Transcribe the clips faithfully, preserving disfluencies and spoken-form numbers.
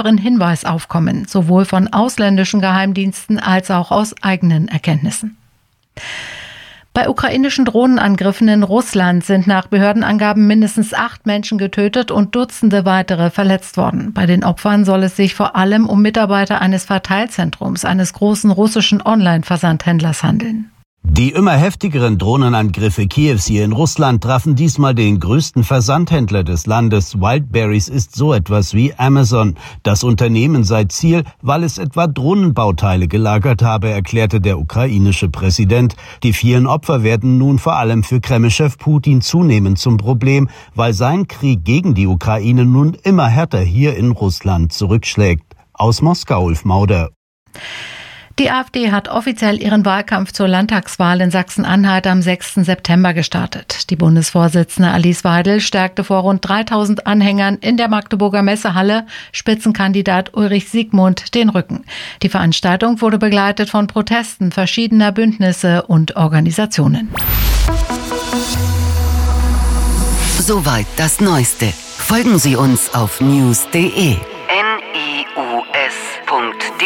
höheren Hinweisaufkommen, sowohl von ausländischen Geheimdiensten als auch aus eigenen Erkenntnissen. Bei ukrainischen Drohnenangriffen in Russland sind nach Behördenangaben mindestens acht Menschen getötet und Dutzende weitere verletzt worden. Bei den Opfern soll es sich vor allem um Mitarbeiter eines Verteilzentrums eines großen russischen Online-Versandhändlers handeln. Die immer heftigeren Drohnenangriffe Kiews hier in Russland trafen diesmal den größten Versandhändler des Landes. Wildberries ist so etwas wie Amazon. Das Unternehmen sei Ziel, weil es etwa Drohnenbauteile gelagert habe, erklärte der ukrainische Präsident. Die vielen Opfer werden nun vor allem für Kreml-Chef Putin zunehmend zum Problem, weil sein Krieg gegen die Ukraine nun immer härter hier in Russland zurückschlägt. Aus Moskau, Ulf Mauder. Die AfD hat offiziell ihren Wahlkampf zur Landtagswahl in Sachsen-Anhalt am sechsten September gestartet. Die Bundesvorsitzende Alice Weidel stärkte vor rund dreitausend Anhängern in der Magdeburger Messehalle Spitzenkandidat Ulrich Siegmund den Rücken. Die Veranstaltung wurde begleitet von Protesten verschiedener Bündnisse und Organisationen. Soweit das Neueste. Folgen Sie uns auf news punkt de. N I U S punkt de.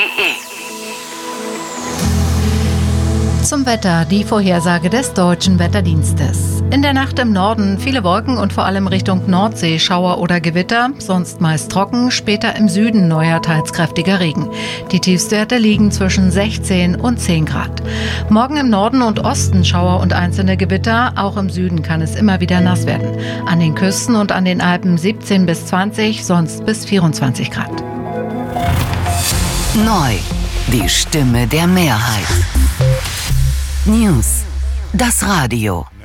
Zum Wetter, die Vorhersage des Deutschen Wetterdienstes. In der Nacht im Norden viele Wolken und vor allem Richtung Nordsee Schauer oder Gewitter, sonst meist trocken, später im Süden neuer teils kräftiger Regen. Die Tiefstwerte liegen zwischen sechzehn und zehn Grad. Morgen im Norden und Osten Schauer und einzelne Gewitter, auch im Süden kann es immer wieder nass werden. An den Küsten und an den Alpen siebzehn bis zwanzig, sonst bis vierundzwanzig Grad. Neu, die Stimme der Mehrheit. News, das Radio.